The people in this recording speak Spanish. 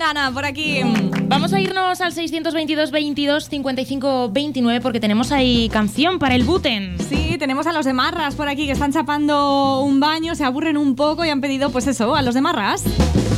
Venga, Ana, por aquí. Vamos a irnos al 622 22 55 29 porque tenemos ahí canción para el Buten. Sí, tenemos a los de Marras por aquí que están chapando un baño, se aburren un poco y han pedido, pues eso, a los de Marras.